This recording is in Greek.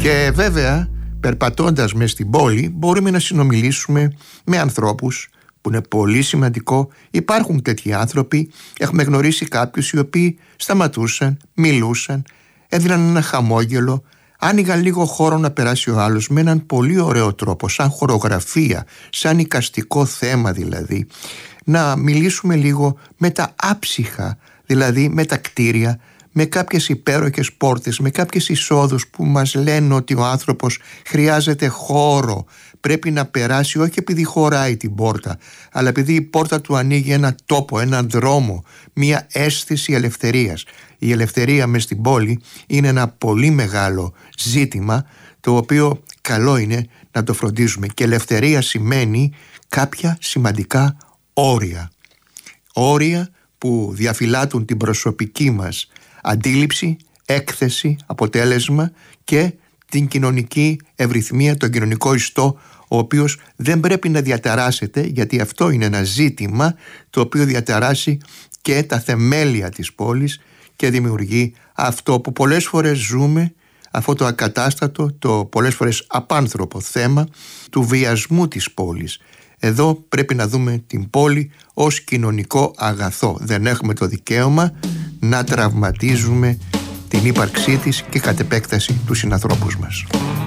Και βέβαια, περπατώντας μες στην πόλη, μπορούμε να συνομιλήσουμε με ανθρώπους, που είναι πολύ σημαντικό. Υπάρχουν τέτοιοι άνθρωποι, έχουμε γνωρίσει κάποιους οι οποίοι σταματούσαν, μιλούσαν, έδιναν ένα χαμόγελο, άνοιγαν λίγο χώρο να περάσει ο άλλος με έναν πολύ ωραίο τρόπο, σαν χορογραφία, σαν εικαστικό θέμα δηλαδή. Να μιλήσουμε λίγο με τα άψυχα, δηλαδή με τα κτίρια, με κάποιες υπέροχες πόρτες, με κάποιες εισόδους που μας λένε ότι ο άνθρωπος χρειάζεται χώρο, πρέπει να περάσει όχι επειδή χωράει την πόρτα, αλλά επειδή η πόρτα του ανοίγει ένα τόπο, έναν δρόμο, μια αίσθηση ελευθερίας. Η ελευθερία μες στην πόλη είναι ένα πολύ μεγάλο ζήτημα, το οποίο καλό είναι να το φροντίζουμε. Και ελευθερία σημαίνει κάποια σημαντικά όρια. Όρια που διαφυλάττουν την προσωπική μας αντίληψη, έκθεση, αποτέλεσμα και την κοινωνική ευρυθμία, τον κοινωνικό ιστό, ο οποίος δεν πρέπει να διαταράσσεται, γιατί αυτό είναι ένα ζήτημα το οποίο διαταράσσει και τα θεμέλια της πόλης και δημιουργεί αυτό που πολλές φορές ζούμε, αυτό το ακατάστατο, το πολλές φορές απάνθρωπο θέμα του βιασμού της πόλης. Εδώ πρέπει να δούμε την πόλη ως κοινωνικό αγαθό. Δεν έχουμε το δικαίωμα να τραυματίζουμε την ύπαρξή της και κατ' επέκταση τους συνανθρώπους μας.